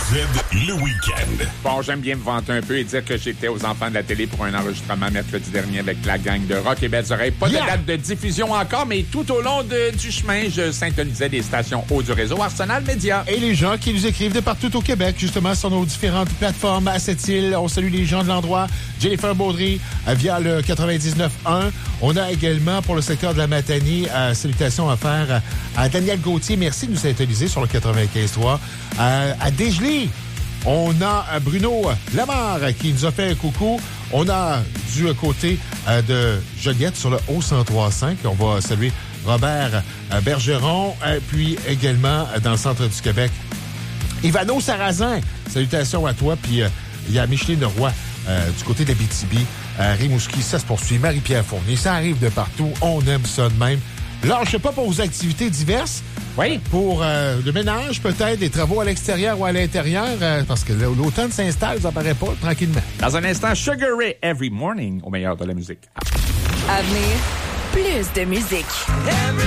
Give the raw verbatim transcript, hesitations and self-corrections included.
le week-end. Bon, j'aime bien me vanter un peu et dire que j'étais aux enfants de la télé pour un enregistrement mercredi dernier avec la gang de Rock et Belles Oreilles. Pas yeah. de date de diffusion encore, mais tout au long de, du chemin, je syntonisais des stations haut du réseau Arsenal Média. Et les gens qui nous écrivent de partout au Québec, justement, sur nos différentes plateformes à cette île. On salue les gens de l'endroit. Jennifer Baudry via le quatre-vingt-dix-neuf un. On a également, pour le secteur de la Matanie, euh, salutations à faire à Daniel Gauthier. Merci de nous syntoniser sur le quatre-vingt-quinze trois. Euh, à Desjely, on a Bruno Lamarre qui nous a fait un coucou. On a du côté euh, de Joliette sur le haut cent trois cinq. On va saluer Robert euh, Bergeron. Euh, puis également euh, dans le centre du Québec, Ivano Sarrazin. Salutations à toi. Puis euh, il y a Micheline Roy euh, du côté d'Abitibi. Euh, Rimouski, ça se poursuit. Marie-Pierre Fournier, ça arrive de partout. On aime ça de même. Lâchez pas pour vos activités diverses. Oui. Pour euh, le ménage, peut-être, des travaux à l'extérieur ou à l'intérieur, euh, parce que l'automne s'installe, ça paraît pas, tranquillement. Dans un instant, Sugar Ray, Every Morning, au meilleur de la musique. À venir, plus de musique. Every